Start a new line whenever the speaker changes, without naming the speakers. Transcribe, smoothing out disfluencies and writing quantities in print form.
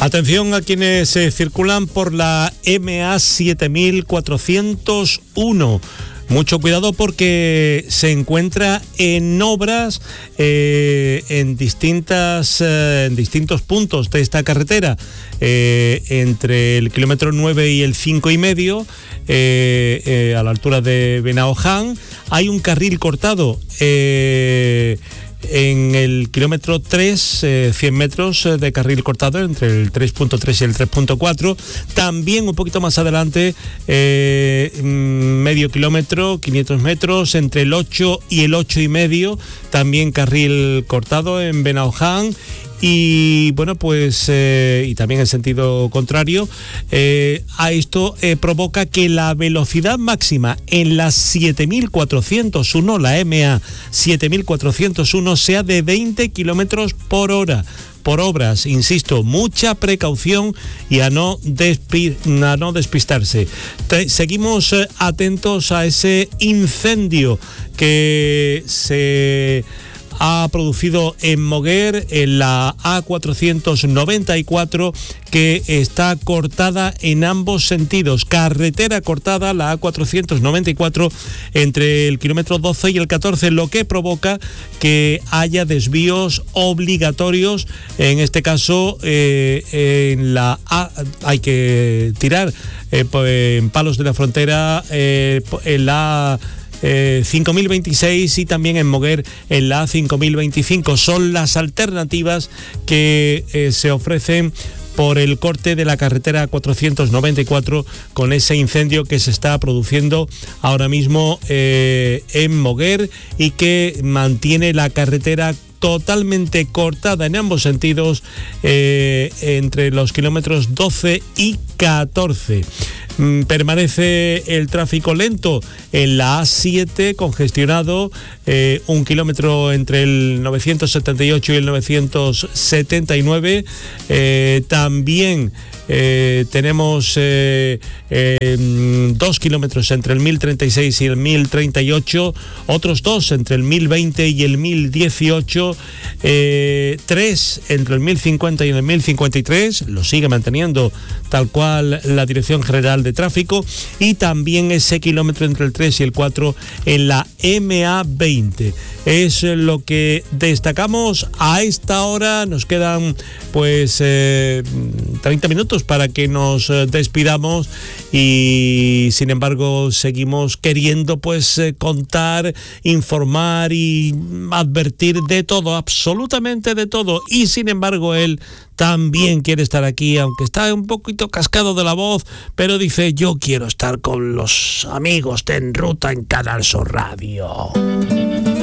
Atención a quienes circulan por la MA 7401. Mucho cuidado porque se encuentra en obras en distintos puntos de esta carretera, entre el kilómetro 9 y el 5,5, a la altura de Benaoján. Hay un carril cortado en el kilómetro 3, 100 metros de carril cortado entre el 3.3 y el 3.4. También un poquito más adelante, medio kilómetro, 500 metros, entre el 8 y el 8,5, también carril cortado en Benaoján. Y bueno, pues y también en sentido contrario, a esto provoca que la velocidad máxima en la 7401, la MA 7401, sea de 20 kilómetros por hora. Por obras, insisto, mucha precaución y a no despistarse. Seguimos atentos a ese incendio que se ha producido en Moguer, en la A494, que está cortada en ambos sentidos. Carretera cortada, la A494, entre el kilómetro 12 y el 14, lo que provoca que haya desvíos obligatorios. En este caso, en la A hay que tirar en Palos de la Frontera, en la 5026 y también en Moguer en la 5025. Son las alternativas que se ofrecen por el corte de la carretera 494 con ese incendio que se está produciendo ahora mismo en Moguer y que mantiene la carretera totalmente cortada en ambos sentidos entre los kilómetros 12 y 14. Permanece el tráfico lento en la A7, congestionado, 1 kilómetro entre el 978 y el 979. También tenemos 2 kilómetros entre el 1036 y el 1038, otros 2 entre el 1020 y el 1018, 3 entre el 1050 y el 1053, lo sigue manteniendo tal cual la Dirección General de Tráfico, y también ese kilómetro entre el 3 y el 4 en la MA20. Es lo que destacamos a esta hora. Nos quedan pues 30 minutos para que nos despidamos y sin embargo seguimos queriendo pues contar, informar y advertir de todo, absolutamente de todo, y sin embargo él también quiere estar aquí, aunque está un poquito cascado de la voz, pero dice: yo quiero estar con los amigos de En Ruta en Canal Sur Radio.